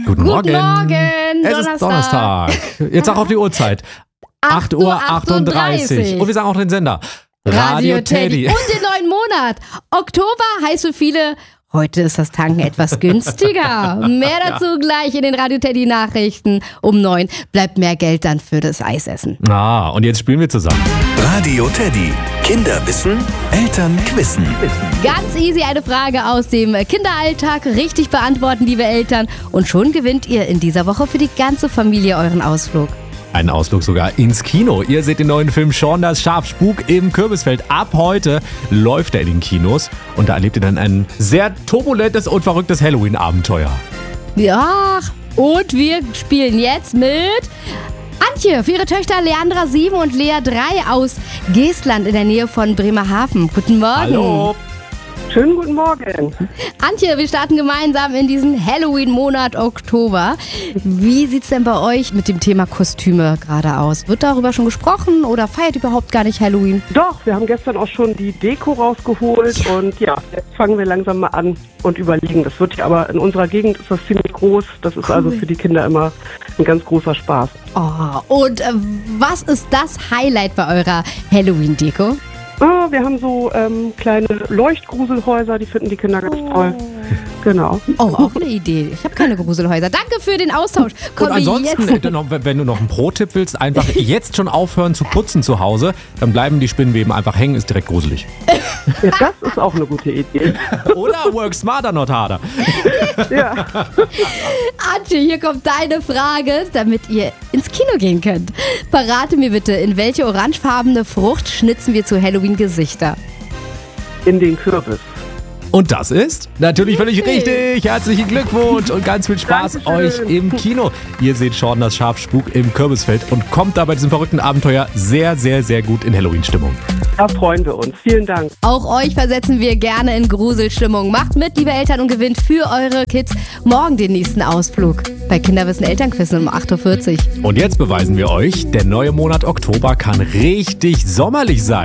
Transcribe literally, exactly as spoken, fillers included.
Guten Morgen. Guten Morgen, Es Donnerstag. ist Donnerstag. Jetzt sag auch die Uhrzeit. acht Uhr achtunddreißig. Und wir sagen auch den Sender. Radio Teddy. Und den neuen Monat. Oktober heißt für viele, heute ist das Tanken etwas günstiger. Mehr dazu gleich in den Radio Teddy Nachrichten um neun. Bleibt mehr Geld dann für das Eisessen. Ah, und jetzt spielen wir zusammen. Radio Teddy. Kinder wissen, Eltern quissen. Ganz easy eine Frage aus dem Kinderalltag. Richtig beantworten, liebe Eltern. Und schon gewinnt ihr in dieser Woche für die ganze Familie euren Ausflug. Einen Ausflug sogar ins Kino. Ihr seht den neuen Film Shaun das Schaf, Spuk im Kürbisfeld. Ab heute läuft er in den Kinos. Und da erlebt ihr dann ein sehr turbulentes und verrücktes Halloween-Abenteuer. Ja, und wir spielen jetzt mit Antje für ihre Töchter Leandra sieben und Lea drei aus Geestland in der Nähe von Bremerhaven. Guten Morgen. Hallo. Schönen guten Morgen. Antje, wir starten gemeinsam in diesen Halloween-Monat Oktober. Wie sieht's denn bei euch mit dem Thema Kostüme gerade aus? Wird darüber schon gesprochen oder feiert überhaupt gar nicht Halloween? Doch, wir haben gestern auch schon die Deko rausgeholt ja. und ja, jetzt fangen wir langsam mal an und überlegen. Das wird ja aber in unserer Gegend ist das ziemlich groß. Das ist cool. Also für die Kinder immer ein ganz großer Spaß. Oh, und äh, was ist das Highlight bei eurer Halloween-Deko? Ah, wir haben so ähm, kleine Leuchtgruselhäuser, die finden die Kinder ganz toll. Genau. Oh, auch eine Idee. Ich habe keine Gruselhäuser. Danke für den Austausch. Und ansonsten, jetzt. wenn du noch einen Pro-Tipp willst, einfach jetzt schon aufhören zu putzen zu Hause, dann bleiben die Spinnweben einfach hängen, ist direkt gruselig. Ja, das ist auch eine gute Idee. Oder work smarter, not harder. Ja. Antje, hier kommt deine Frage, damit ihr ins Kino gehen könnt. Verrate mir bitte, in welche orangefarbene Frucht schnitzen wir zu Halloween Gesichter? In den Kürbis. Und das ist natürlich völlig richtig. Herzlichen Glückwunsch und ganz viel Spaß Dankeschön. euch im Kino. Ihr seht Shaun das Schaf, Spuk im Kürbisfeld und kommt da bei diesem verrückten Abenteuer sehr, sehr, sehr gut in Halloween-Stimmung. Da freuen wir uns. Vielen Dank. Auch euch versetzen wir gerne in Gruselstimmung. Macht mit, liebe Eltern, und gewinnt für eure Kids morgen den nächsten Ausflug. Bei Kinderwissen Elternquissen um acht Uhr vierzig. Und jetzt beweisen wir euch, der neue Monat Oktober kann richtig sommerlich sein.